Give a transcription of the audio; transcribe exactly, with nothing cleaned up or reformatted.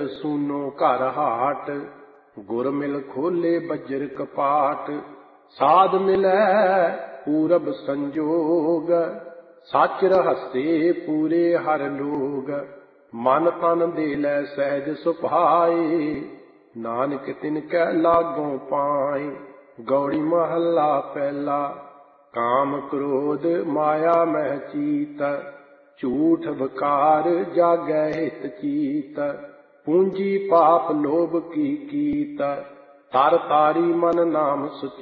सूनो घर हाट। गुर मिल खोले बजर कपाट। साध मिलै पूरब संजोग। सच रहसे पूरे हर लोग। मन तन दे लै सहज सुभाए। नानक तिनकै लागों पाए। गौड़ी महला पहला। काम क्रोध माया मह चीत। झूठ बकार जागै हित चीत। पूंजी पाप लोभ की कीत। तर तारी मन नाम सुचि।